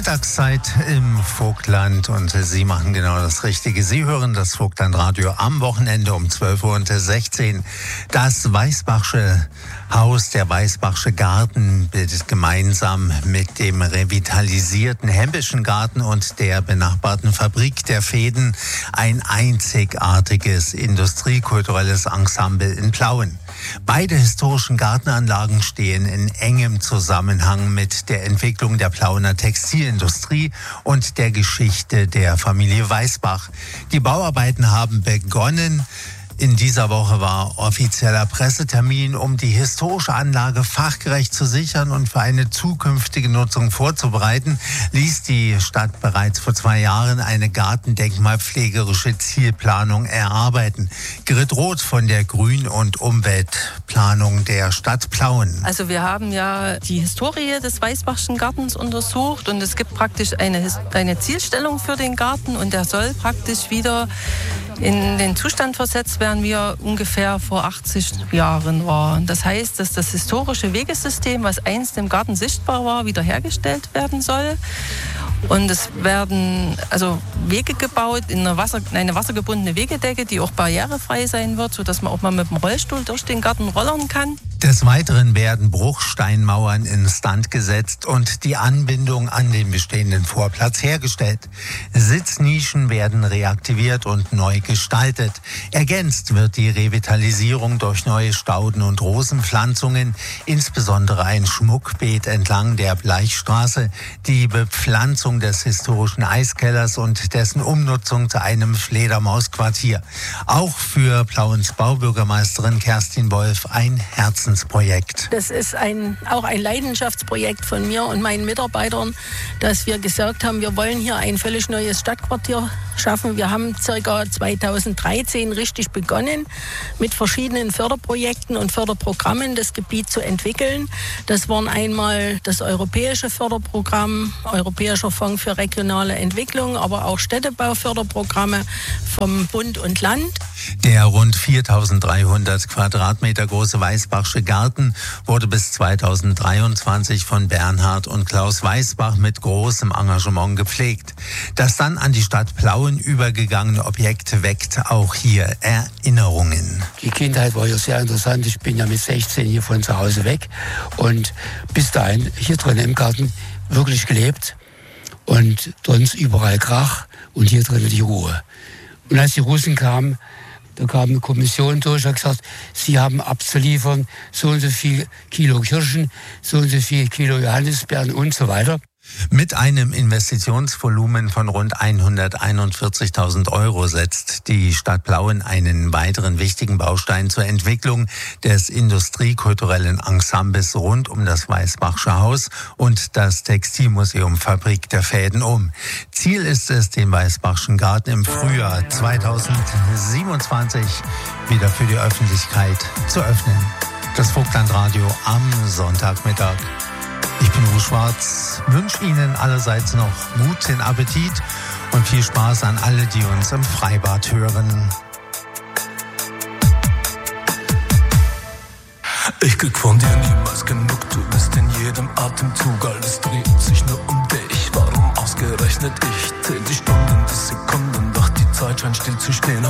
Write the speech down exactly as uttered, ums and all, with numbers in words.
Mittagszeit im Vogtland und Sie machen genau das Richtige. Sie hören das Vogtlandradio am Wochenende um zwölf Uhr sechzehn. Das Weißbachsche Haus, der Weißbachsche Garten, bildet gemeinsam mit dem revitalisierten Hempelschen Garten und der benachbarten Fabrik der Fäden ein einzigartiges industriekulturelles Ensemble in Plauen. Beide historischen Gartenanlagen stehen in engem Zusammenhang mit der Entwicklung der Plauener Textilindustrie und der Geschichte der Familie Weißbach. Die Bauarbeiten haben begonnen. In dieser Woche war offizieller Pressetermin, um die historische Anlage fachgerecht zu sichern und für eine zukünftige Nutzung vorzubereiten, ließ die Stadt bereits vor zwei Jahren eine gartendenkmalpflegerische Zielplanung erarbeiten. Grit Roth von der Grün- und Umweltplanung der Stadt Plauen. Also wir haben ja die Historie des Weißbachschen Gartens untersucht und es gibt praktisch eine, eine Zielstellung für den Garten und der soll praktisch wieder in den Zustand versetzt werden, wie er ungefähr vor achtzig Jahren war. Das heißt, dass das historische Wegesystem, was einst im Garten sichtbar war, wiederhergestellt werden soll. Und es werden also Wege gebaut, in eine, Wasser, eine wassergebundene Wegedecke, die auch barrierefrei sein wird, sodass man auch mal mit dem Rollstuhl durch den Garten rollern kann. Des Weiteren werden Bruchsteinmauern instand gesetzt und die Anbindung an den bestehenden Vorplatz hergestellt. Sitznischen werden reaktiviert und neu gestaltet. Ergänzt wird die Revitalisierung durch neue Stauden- und Rosenpflanzungen, insbesondere ein Schmuckbeet entlang der Bleichstraße, die Bepflanzung des historischen Eiskellers und dessen Umnutzung zu einem Fledermausquartier. Auch für Plauens Baubürgermeisterin Kerstin Wolf ein Herzensprojekt. Das ist ein, auch ein Leidenschaftsprojekt von mir und meinen Mitarbeitern, dass wir gesagt haben, wir wollen hier ein völlig neues Stadtquartier schaffen. Wir haben ca. zweitausenddreizehn richtig begonnen, mit verschiedenen Förderprojekten und Förderprogrammen das Gebiet zu entwickeln. Das waren einmal das europäische Förderprogramm, Europäischer Fonds für regionale Entwicklung, aber auch Städtebauförderprogramme vom Bund und Land. Der rund viertausenddreihundert Quadratmeter große Weißbachsche Garten wurde bis zweitausenddreiundzwanzig von Bernhard und Klaus Weißbach mit großem Engagement gepflegt. Das dann an die Stadt Plauen übergegangene Objekt weckt auch hier Erinnerungen. Die Kindheit war ja sehr interessant. Ich bin ja mit sechzehn hier von zu Hause weg und bis dahin hier drin im Garten wirklich gelebt und sonst überall Krach und hier drin die Ruhe. Und als die Russen kamen, da kam eine Kommission durch, hat gesagt, sie haben abzuliefern so und so viel Kilo Kirschen, so und so viel Kilo Johannisbeeren und so weiter. Mit einem Investitionsvolumen von rund hunderteinundvierzigtausend Euro setzt die Stadt Plauen einen weiteren wichtigen Baustein zur Entwicklung des industriekulturellen Ensembles rund um das Weißbachsche Haus und das Textilmuseum Fabrik der Fäden um. Ziel ist es, den Weißbachschen Garten im Frühjahr zweitausendsiebenundzwanzig wieder für die Öffentlichkeit zu öffnen. Das Vogtlandradio am Sonntagmittag. Ich bin Uwe Schwarz, wünsche Ihnen allerseits noch guten Appetit und viel Spaß an alle, die uns im Freibad hören. Ich krieg von dir niemals genug, du bist in jedem Atemzug, alles dreht sich nur um dich. Warum ausgerechnet ich? Zähl die Stunden, die Sekunden, doch die Zeit scheint still zu stehen.